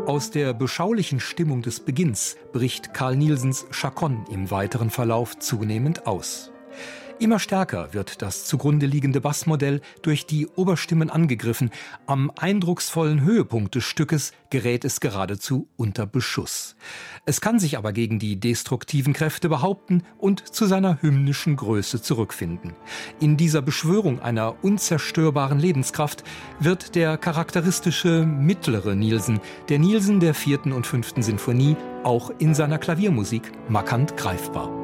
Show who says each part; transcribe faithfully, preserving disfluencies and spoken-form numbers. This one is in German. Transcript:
Speaker 1: Aus der beschaulichen Stimmung des Beginns bricht Carl Nielsens Chaconne im weiteren Verlauf zunehmend aus. Immer stärker wird das zugrunde liegende Bassmodell durch die Oberstimmen angegriffen. Am eindrucksvollen Höhepunkt des Stückes gerät es geradezu unter Beschuss. Es kann sich aber gegen die destruktiven Kräfte behaupten und zu seiner hymnischen Größe zurückfinden. In dieser Beschwörung einer unzerstörbaren Lebenskraft wird der charakteristische mittlere Nielsen, der Nielsen der vierten und fünften Sinfonie, auch in seiner Klaviermusik markant greifbar.